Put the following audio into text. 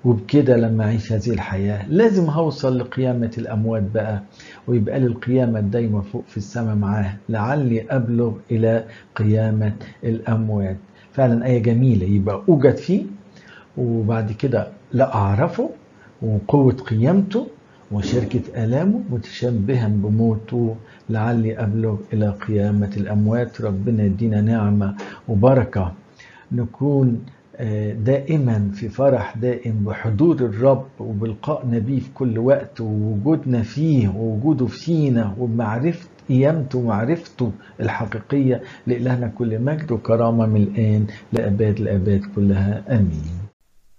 وبكده لما أعيش هذه الحياة لازم هوصل لقيامة الأموات بقى، ويبقى لي القيامة الدايمة فوق في السماء معاه، لعلي أبلغ إلى قيامة الأموات. فعلا آية جميلة، يبقى أوجد فيه وبعد كده لا أعرفه وقوة قيامته وشركة آلامه متشبها بموته، لعلي أبلغ إلى قيامة الأموات. ربنا يدينا نعمة وبركة نكون دائما في فرح دائم بحضور الرب وبلقائنا بيه في كل وقت، ووجودنا فيه ووجوده فينا وبمعرفة قيامته ومعرفته الحقيقية. لإلهنا كل مجد وكرامة من الآن لأباد الآباد كلها، آمين.